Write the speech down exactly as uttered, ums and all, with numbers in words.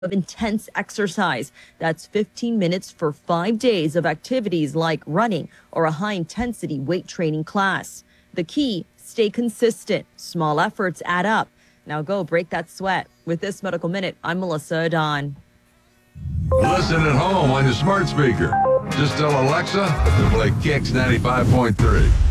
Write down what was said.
of intense exercise. That's fifteen minutes for five days of activities like running or a high-intensity weight training class. The key, stay consistent. Small efforts add up. Now go break that sweat. With this Medical Minute, I'm Melissa Adon. Listen at home on your smart speaker. Just tell Alexa to play Kicks ninety-five point three.